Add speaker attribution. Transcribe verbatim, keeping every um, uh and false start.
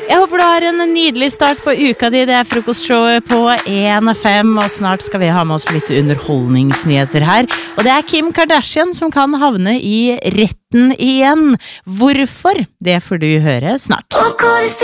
Speaker 1: Jeg håper du har en nydelig start på uka di. Det er frokostshowet på en F M, og snart skal vi ha med oss litt underholdningsnyheter her. Og det er Kim Kardashian som kan havne i retten igjen. Hvorfor? Det får du høre snart.